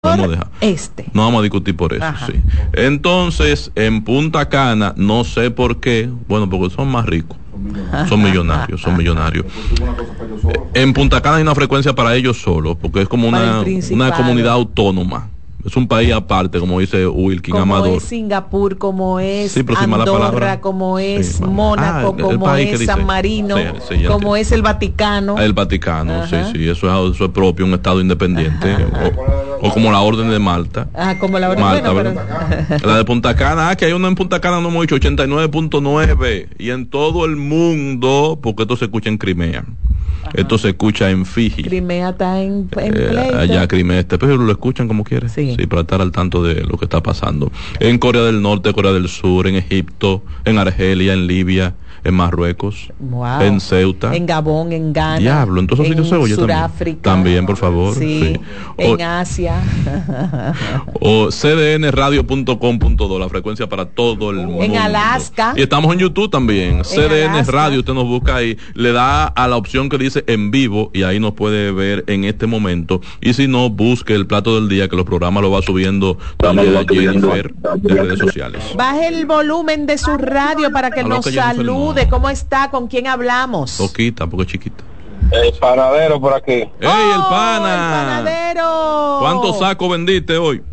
vamos a dejar. No vamos a discutir por eso, sí. Entonces, en Punta Cana, no sé por qué, bueno, porque son más ricos. Son millonarios. En Punta Cana hay una frecuencia para ellos solos, porque es como una comunidad autónoma. Es un país aparte, como dice Wilkin Amador. Como es Singapur, como es Andorra, como es Mónaco, como es San Marino, como es el Vaticano. El Vaticano, sí, eso es propio, un estado independiente. O como la Orden de Malta. Como la Orden de Malta. La de Punta Cana, que hay una en Punta Cana, no hemos dicho, 89.9. Y en todo el mundo, porque esto se escucha en Crimea. Esto se escucha en Fiji. Crimea está en pleito. Allá Crimea pero lo escuchan como quieren. Sí, para estar al tanto de lo que está pasando. En Corea del Norte, Corea del Sur, en Egipto, en Argelia, en Libia, en Marruecos, en Ceuta, en Gabón, en Ghana. Diablo, en todos esos sitios se oye Sudáfrica. También, por favor. Sí. En Asia. O cdnradio.com.do, la frecuencia para todo el mundo. En Alaska. Y estamos en YouTube también. CDN Alaska. Radio, usted nos busca ahí, le da a la opción que dice en vivo y ahí nos puede ver en este momento. Y si no, busque el plato del día, que los programas lo va subiendo también Jennifer de redes sociales. Baje el volumen de su radio para que nos salude. ¿Cómo está? ¿Con quién hablamos? Poquita, porque es chiquita. El panadero por aquí. ¡Ey, el pana! ¡El panadero! ¿Cuántos sacos vendiste hoy?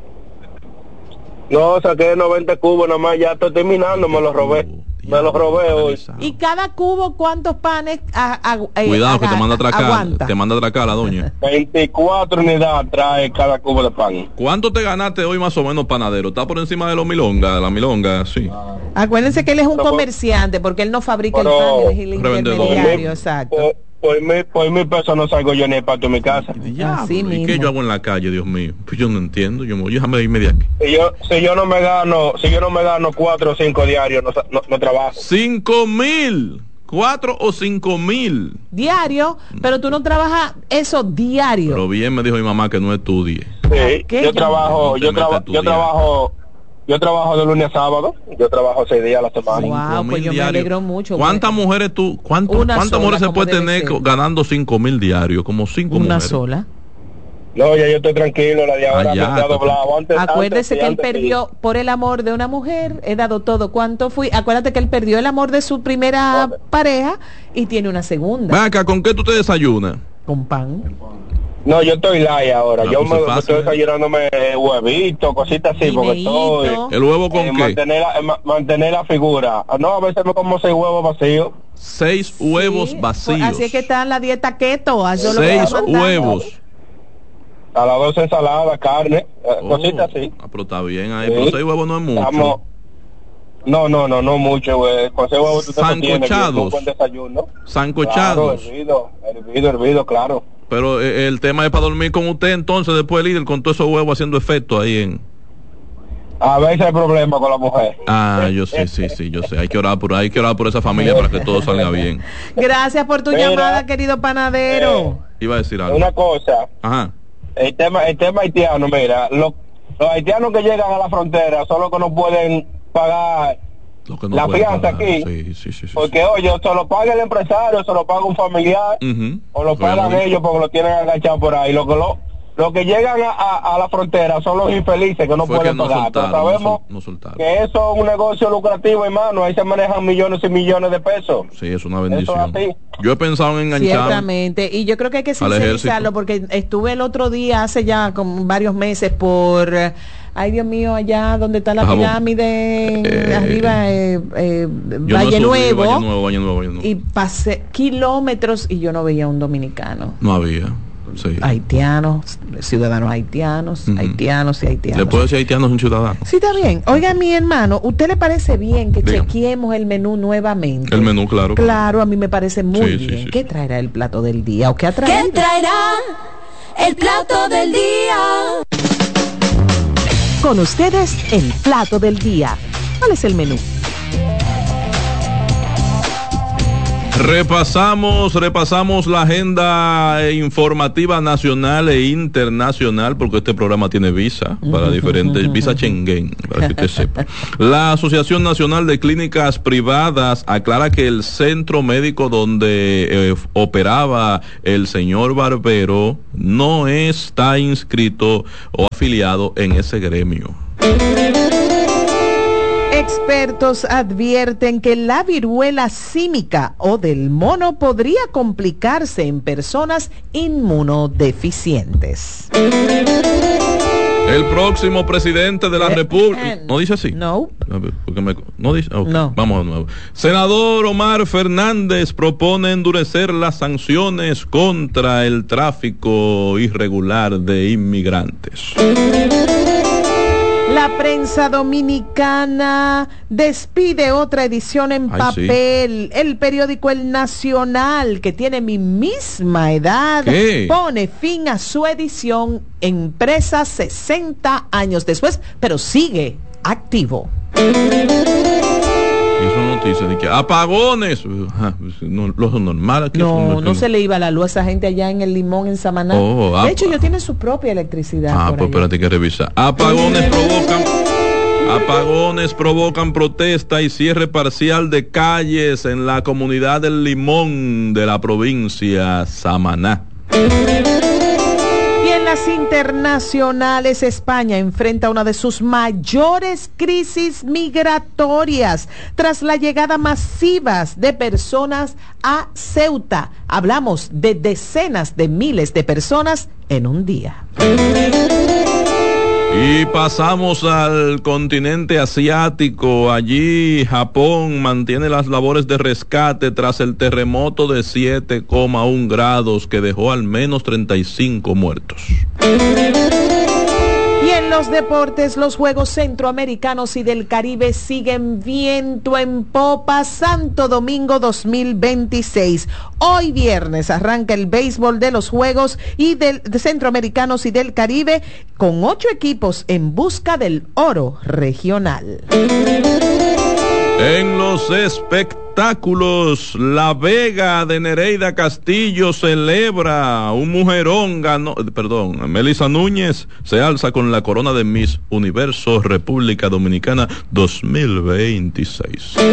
No, saqué 90 cubos nada más, ya estoy terminando, me los robé. Me los robé hoy. ¿Y cada cubo cuántos panes cuidado que te manda a atracar la doña? 24 unidades trae cada cubo de pan. ¿Cuánto te ganaste hoy más o menos, panadero? ¿Está por encima de la milonga? Sí. Acuérdense que él es un comerciante, porque él no fabrica el pan, él es el intermediario, exacto. Por 1,000 pesos no salgo yo ni el patio de mi casa. ¿Y qué yo hago en la calle, Dios mío? Pues yo no entiendo, yo déjame irme de aquí. Si yo no me gano 4 o 5 diarios, no trabajo. 5,000, 4 o 5,000 diario, pero tú no trabajas eso diario. Pero bien me dijo mi mamá que no estudie. Sí, yo trabajo de lunes a sábado. Yo trabajo 6 días a la semana. Wow, pues yo me alegro mucho. ¿Cuántas mujeres cuántas mujeres se puede tener ganando 5,000 diarios? Como 5 mujeres. Una sola. No, ya yo estoy tranquilo, la de ahora me ha doblado. Acuérdese que él perdió por el amor de una mujer, he dado todo. ¿Cuánto fui? Acuérdate que él perdió el amor de su primera pareja y tiene una segunda. Ven acá, ¿con qué tú te desayunas? Con pan. No, yo estoy light ahora. Yo me estoy desayunándome huevitos, cositas así, porque estoy... ¿El huevo con qué? Mantener la figura. No, a veces me como 6 huevos vacíos. 6 huevos vacíos. Así es que está en la dieta keto. 6 huevos. A las 2 ensaladas, carne, cositas así. Pero está bien ahí, pero 6 huevos no es mucho. No mucho, güey. Con 6 huevos tú te sancochados. Un buen desayuno. Sancochados. Claro, hervido, claro. Pero el tema es para dormir con usted entonces, después líder, con todos esos huevos haciendo efecto ahí en... A veces hay problema con la mujer. Yo sé, yo sé. Hay que orar por esa familia para que todo salga bien. Gracias por tu llamada, querido panadero. Iba a decir algo. Una cosa. Ajá. El tema haitiano, mira, los haitianos que llegan a la frontera son los que no pueden pagar la fianza aquí. Sí. Porque oye, se lo paga el empresario, se lo paga un familiar, o lo pagan ellos porque lo tienen agachado por ahí. Los que llegan a la frontera son los infelices que no pueden pagar. Pero sabemos que eso es un negocio lucrativo, hermano. Ahí se manejan millones y millones de pesos. Sí, es una bendición. Yo he pensado en enganchar. Ciertamente, y yo creo que hay que sincerizarlo, porque estuve el otro día, hace ya como varios meses, por... Ay, Dios mío, allá donde está la pirámide, arriba, Valle Nuevo, y pasé kilómetros y yo no veía un dominicano. No había. Sí. Haitianos, ciudadanos haitianos, haitianos y haitianos. ¿Le puedo decir haitianos un ciudadano? Sí, está bien. Oiga, mi hermano, ¿usted le parece bien que chequeemos el menú nuevamente? El menú, claro. Claro, a mí me parece muy bien. ¿Qué traerá el plato del día? ¿O qué ha traído? ¿Qué traerá el plato del día? Con ustedes, el plato del día. ¿Cuál es el menú? Repasamos la agenda informativa nacional e internacional, porque este programa tiene visa para diferentes, visa Schengen, para que usted sepa. La Asociación Nacional de Clínicas Privadas aclara que el centro médico donde operaba el señor Barbero no está inscrito o afiliado en ese gremio. Expertos advierten que la viruela símica o del mono podría complicarse en personas inmunodeficientes. El próximo presidente de la República. ¿No dice así? No. No dice. Okay. No. Vamos de nuevo. Senador Omar Fernández propone endurecer las sanciones contra el tráfico irregular de inmigrantes. La prensa dominicana despide otra edición en papel. Sí. El periódico El Nacional, que tiene mi misma edad, pone fin a su edición impresa 60 años después, pero sigue activo. Y es una noticia de que apagones, lo normal aquí. No se le iba la luz a esa gente allá en el Limón, en Samaná. De hecho, ellos tienen su propia electricidad. Pues espérate que revisar. Apagones provocan protesta y cierre parcial de calles en la comunidad del Limón de la provincia Samaná. Y en las internacionales, España enfrenta una de sus mayores crisis migratorias tras la llegada masiva de personas a Ceuta. Hablamos de decenas de miles de personas en un día. Y pasamos al continente asiático. Allí Japón mantiene las labores de rescate tras el terremoto de 7,1 grados que dejó al menos 35 muertos. Y en los deportes, los Juegos Centroamericanos y del Caribe siguen viento en popa. Santo Domingo 2026. Hoy viernes arranca el béisbol de los Juegos de Centroamericanos y del Caribe con 8 equipos en busca del oro regional. En los espectáculos, La Vega de Nereida Castillo celebra un mujerón. Melissa Núñez se alza con la corona de Miss Universo República Dominicana 2026.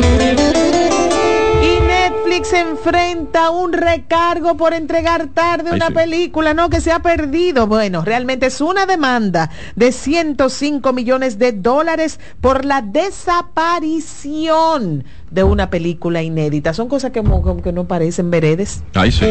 Netflix enfrenta un recargo por entregar tarde una película, que se ha perdido. Bueno, realmente es una demanda de $105 millones por la desaparición de una película inédita. Son cosas que no parecen veredes. Ay, sí.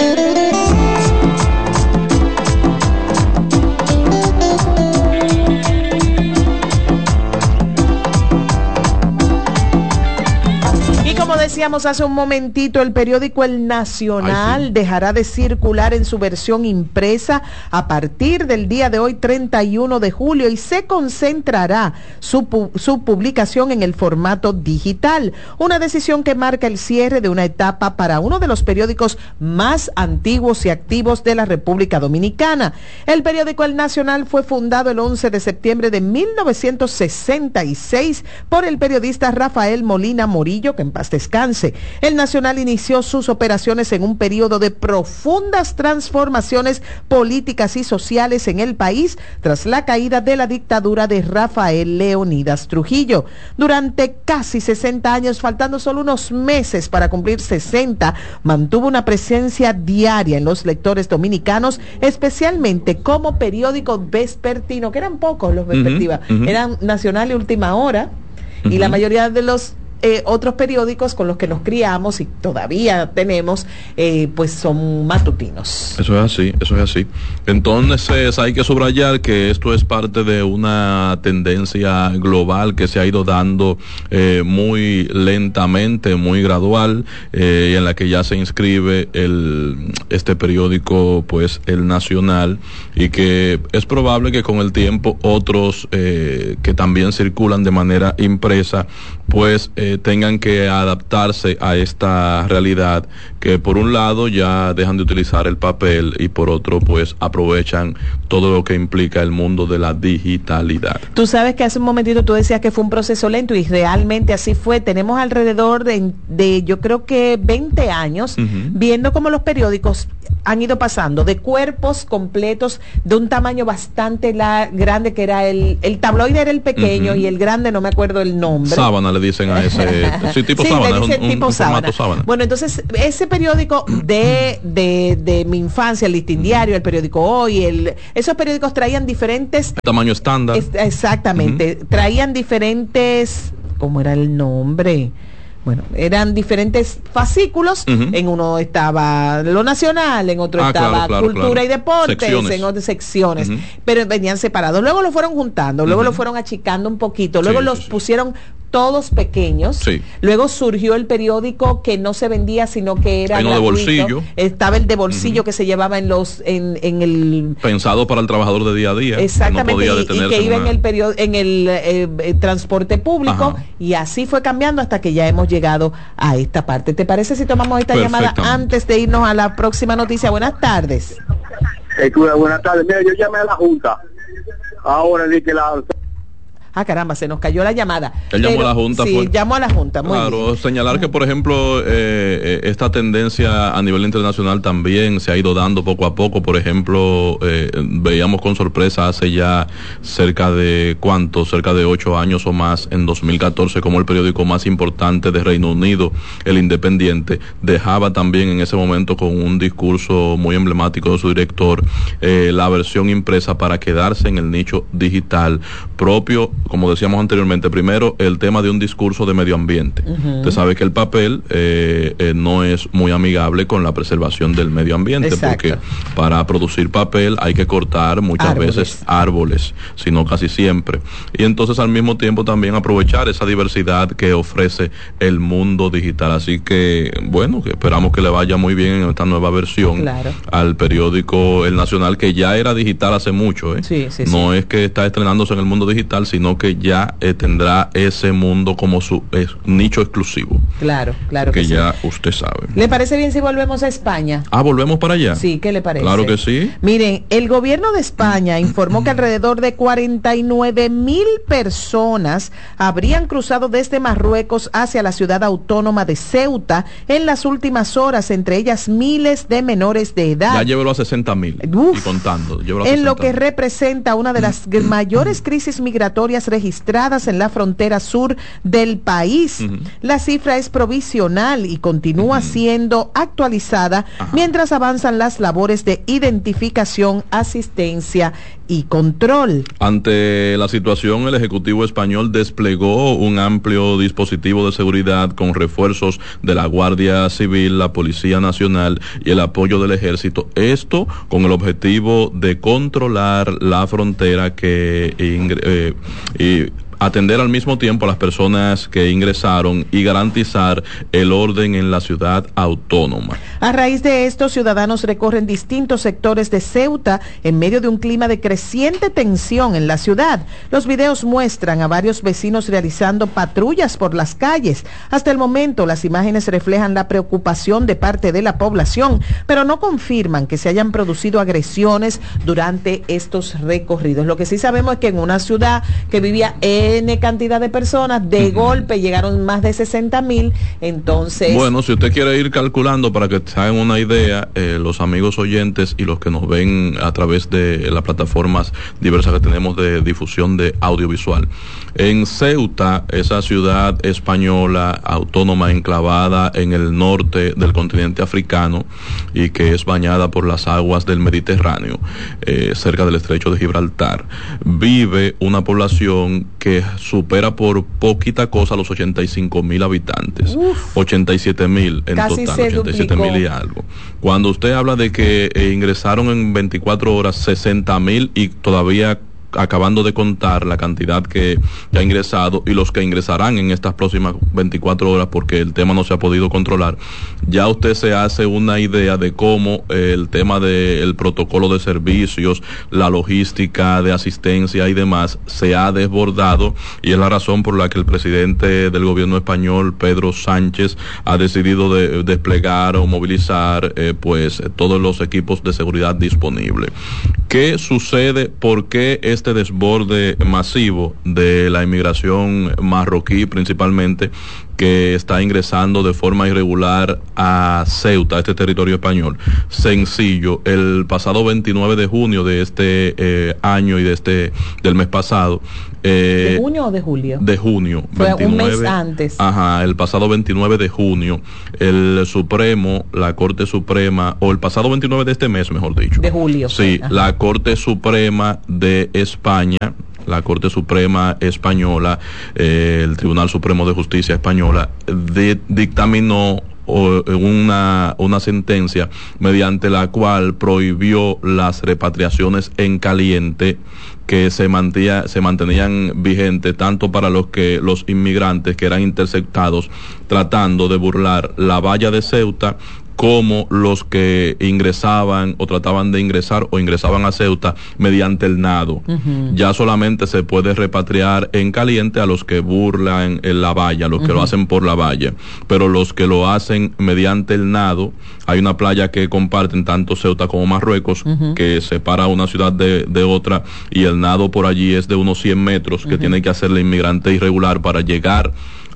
Como decíamos hace un momentito, el periódico El Nacional dejará de circular en su versión impresa a partir del día de hoy, 31 de julio, y se concentrará su publicación en el formato digital. Una decisión que marca el cierre de una etapa para uno de los periódicos más antiguos y activos de la República Dominicana. El periódico El Nacional fue fundado el 11 de septiembre de 1966 por el periodista Rafael Molina Morillo, que en paz descanse. El Nacional inició sus operaciones en un periodo de profundas transformaciones políticas y sociales en el país tras la caída de la dictadura de Rafael Leónidas Trujillo. Durante casi 60 años, faltando solo unos meses para cumplir 60, mantuvo una presencia diaria en los lectores dominicanos, especialmente como periódico vespertino, que eran pocos los vespertinos, eran Nacional y Última Hora, y la mayoría de los otros periódicos con los que nos criamos y todavía tenemos, pues son matutinos. Eso es así. Entonces hay que subrayar que esto es parte de una tendencia global que se ha ido dando muy lentamente, muy gradual, y en la que ya se inscribe este periódico, pues El Nacional, y que es probable que con el tiempo otros que también circulan de manera impresa pues tengan que adaptarse a esta realidad, que por un lado ya dejan de utilizar el papel y por otro pues aprovechan todo lo que implica el mundo de la digitalidad. Tú sabes que hace un momentito tú decías que fue un proceso lento y realmente así fue. Tenemos alrededor de yo creo que 20 años viendo cómo los periódicos han ido pasando de cuerpos completos de un tamaño bastante grande, que era el tabloide era el pequeño y el grande no me acuerdo el nombre. Sábana le dicen a ese, sí, tipo sí, sábana, le dicen tipo sábana. Sábana. Bueno, entonces ese periódico de mi infancia, el Listín Diario, el periódico Hoy, esos periódicos traían diferentes tamaño estándar. Exactamente, traían diferentes, ¿cómo era el nombre? Bueno, eran diferentes fascículos, en uno estaba lo nacional, en otro estaba cultura y deportes, secciones. En otras secciones, pero venían separados. Luego lo fueron juntando, luego lo fueron achicando un poquito, luego los pusieron todos pequeños. Luego surgió el periódico que no se vendía, sino que era de bolsillo. Estaba el de bolsillo que se llevaba en el pensado para el trabajador de día a día. Exactamente, y que iba en el transporte público, y así fue cambiando hasta que ya hemos llegado a esta parte. ¿Te parece si tomamos esta llamada antes de irnos a la próxima noticia? Buenas tardes. Buenas tardes. Mira, yo llamé a la Junta. Ahora di que la... caramba, se nos cayó la llamada. Él llamó a la Junta. Sí, llamó a la Junta. Muy bien. Señalar que, por ejemplo, esta tendencia a nivel internacional también se ha ido dando poco a poco. Por ejemplo, veíamos con sorpresa hace ya cerca de 8 años o más, en 2014, como el periódico más importante de Reino Unido, El Independiente, dejaba también en ese momento con un discurso muy emblemático de su director la versión impresa para quedarse en el nicho digital propio. Como decíamos anteriormente, primero el tema de un discurso de medio ambiente. Usted sabe que el papel no es muy amigable con la preservación del medio ambiente. Exacto. Porque para producir papel hay que cortar muchas veces árboles, sino casi siempre. Y entonces al mismo tiempo también aprovechar esa diversidad que ofrece el mundo digital. Así que, bueno, que esperamos que le vaya muy bien en esta nueva versión al periódico El Nacional, que ya era digital hace mucho. No es que está estrenándose en el mundo digital, sino que ya tendrá ese mundo como su nicho exclusivo. Claro que ya usted sabe. ¿Le parece bien si volvemos a España? ¿Volvemos para allá? Sí, ¿qué le parece? Claro que sí. Miren, el gobierno de España informó que alrededor de 49,000 personas habrían cruzado desde Marruecos hacia la ciudad autónoma de Ceuta en las últimas horas, entre ellas miles de menores de edad. Ya llévelo a 60,000 y contando. En lo que representa una de las mayores crisis migratorias registradas en la frontera sur del país. La cifra es provisional y continúa siendo actualizada mientras avanzan las labores de identificación, asistencia y control. Ante la situación, el Ejecutivo español desplegó un amplio dispositivo de seguridad con refuerzos de la Guardia Civil, la Policía Nacional y el apoyo del Ejército. Esto con el objetivo de controlar la frontera y atender al mismo tiempo a las personas que ingresaron y garantizar el orden en la ciudad autónoma. A raíz de esto, ciudadanos recorren distintos sectores de Ceuta en medio de un clima de creciente tensión en la ciudad. Los videos muestran a varios vecinos realizando patrullas por las calles. Hasta el momento, las imágenes reflejan la preocupación de parte de la población, pero no confirman que se hayan producido agresiones durante estos recorridos. Lo que sí sabemos es que en una ciudad que vivía N cantidad de personas, de golpe llegaron más de 60,000, entonces... Bueno, si usted quiere ir calculando para que se hagan una idea, los amigos oyentes y los que nos ven a través de las plataformas diversas que tenemos de difusión de audiovisual. En Ceuta, esa ciudad española autónoma enclavada en el norte del continente africano y que es bañada por las aguas del Mediterráneo, cerca del estrecho de Gibraltar, vive una población que supera por poquita cosa los 85,000 habitantes. 87,000 en total, 87,000 y algo. Cuando usted habla de que ingresaron en 24 horas 60,000 y todavía acabando de contar la cantidad que ha ingresado y los que ingresarán en estas próximas 24 horas, porque el tema no se ha podido controlar, ya usted se hace una idea de cómo el tema del protocolo de servicios, la logística de asistencia y demás se ha desbordado, y es la razón por la que el presidente del gobierno español, Pedro Sánchez, ha decidido desplegar o movilizar pues todos los equipos de seguridad disponibles. ¿Qué sucede? ¿Por qué este desborde masivo de la inmigración marroquí principalmente, que está ingresando de forma irregular a Ceuta, a este territorio español? Sencillo, el pasado 29 de junio de este año y del mes pasado. ¿De junio o de julio? De junio. Fue 29, un mes antes. Ajá, el pasado 29 de junio, el Supremo, la Corte Suprema, o el pasado 29 de este mes, mejor dicho. De julio. Sí, la Corte Suprema de España, la Corte Suprema Española, el Tribunal Supremo de Justicia Española, dictaminó una sentencia mediante la cual prohibió las repatriaciones en caliente que se mantenían vigentes tanto para los inmigrantes que eran interceptados tratando de burlar la valla de Ceuta, como los que ingresaban o trataban de ingresar o ingresaban a Ceuta mediante el nado. Ya solamente se puede repatriar en caliente a los que burlan en la valla, los que lo hacen por la valla, pero los que lo hacen mediante el nado, hay una playa que comparten tanto Ceuta como Marruecos, que separa una ciudad de otra, y el nado por allí es de unos 100 metros que tiene que hacer el inmigrante irregular para llegar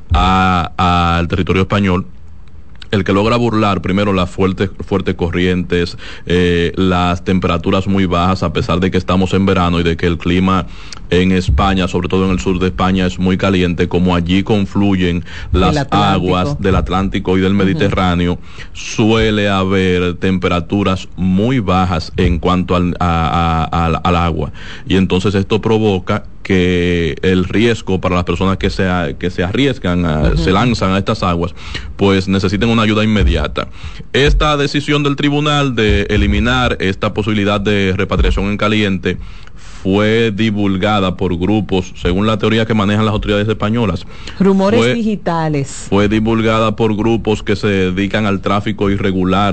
al territorio español. El que logra burlar primero las fuertes corrientes, las temperaturas muy bajas, a pesar de que estamos en verano y de que el clima en España, sobre todo en el sur de España, es muy caliente, como allí confluyen las aguas del Atlántico y del Mediterráneo, suele haber temperaturas muy bajas en cuanto al agua, y entonces esto provoca que el riesgo para las personas que se arriesgan, se lanzan a estas aguas, pues necesiten una ayuda inmediata. Esta decisión del tribunal de eliminar esta posibilidad de repatriación en caliente fue divulgada por grupos, según la teoría que manejan las autoridades españolas. Rumores digitales. Fue divulgada por grupos que se dedican al tráfico irregular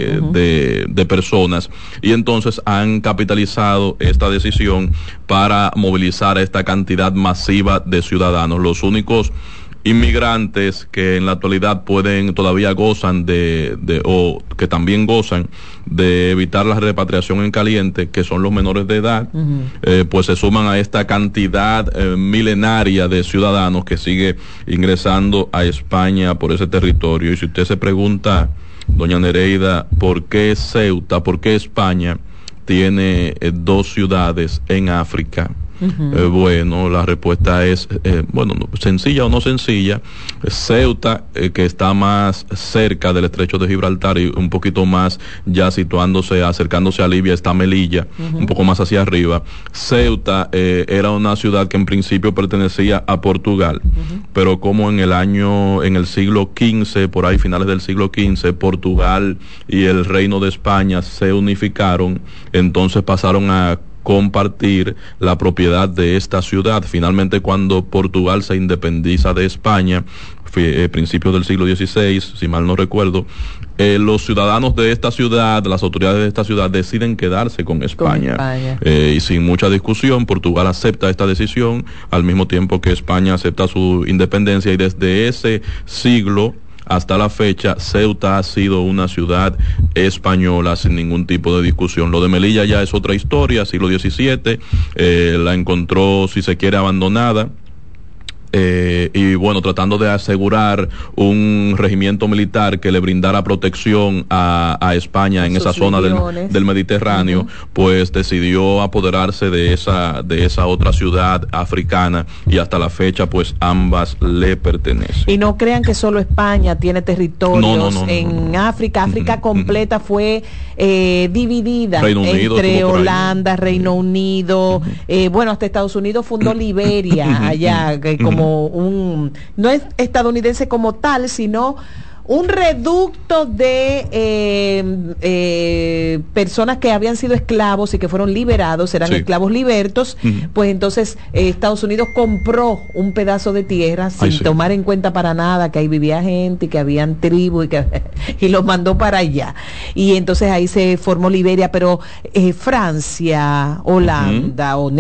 de personas, y entonces han capitalizado esta decisión para movilizar esta cantidad masiva de ciudadanos. Los únicos inmigrantes que en la actualidad todavía gozan o que también gozan de evitar la repatriación en caliente, que son los menores de edad, pues se suman a esta cantidad milenaria de ciudadanos que sigue ingresando a España por ese territorio. Y si usted se pregunta, doña Nereida, ¿por qué Ceuta, por qué España tiene dos ciudades en África? Bueno, la respuesta es, sencilla o no sencilla. Ceuta, que está más cerca del estrecho de Gibraltar y un poquito más ya acercándose a Libia, está Melilla, un poco más hacia arriba. Ceuta era una ciudad que en principio pertenecía a Portugal, pero como en el siglo XV, por ahí finales del siglo XV, Portugal y el Reino de España se unificaron, entonces pasaron a compartir la propiedad de esta ciudad. Finalmente, cuando Portugal se independiza de España, principios del siglo XVI, si mal no recuerdo, los ciudadanos de esta ciudad, las autoridades de esta ciudad deciden quedarse con España. Y sin mucha discusión, Portugal acepta esta decisión, al mismo tiempo que España acepta su independencia, y desde ese siglo hasta la fecha, Ceuta ha sido una ciudad española sin ningún tipo de discusión. Lo de Melilla ya es otra historia, siglo XVII, la encontró, si se quiere, abandonada. Y bueno, tratando de asegurar un regimiento militar que le brindara protección a España en esa zona del Mediterráneo, pues decidió apoderarse de esa otra ciudad africana, y hasta la fecha pues ambas le pertenecen. Y no crean que solo España tiene territorios en África. África completa fue dividida entre Holanda, Reino Unido, bueno, hasta Estados Unidos fundó Liberia allá, como no es estadounidense como tal, sino un reducto de personas que habían sido esclavos y que fueron liberados, eran esclavos libertos, pues entonces Estados Unidos compró un pedazo de tierra sin tomar en cuenta para nada que ahí vivía gente y que habían tribus y los mandó para allá. Y entonces ahí se formó Liberia, pero Francia, Holanda, o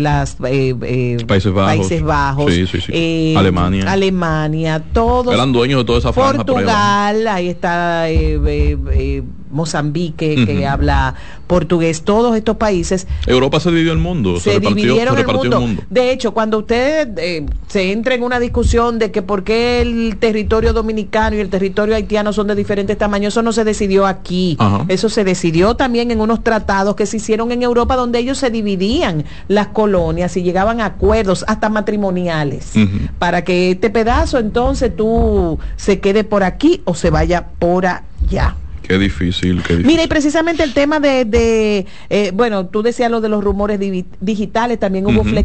Países Bajos, Alemania, todos eran dueños de toda esa franja. Portugal, ahí está Mozambique, que habla portugués, todos estos países. Europa se dividió el mundo, se repartió el mundo. De hecho, cuando usted se entra en una discusión de que por qué el territorio dominicano y el territorio haitiano son de diferentes tamaños, eso no se decidió aquí. Eso se decidió también en unos tratados que se hicieron en Europa, donde ellos se dividían las colonias y llegaban a acuerdos hasta matrimoniales para que este pedazo entonces tú se quede por aquí o se vaya por allá. Qué difícil. Mira, y precisamente el tema bueno, tú decías lo de los rumores digitales, también hubo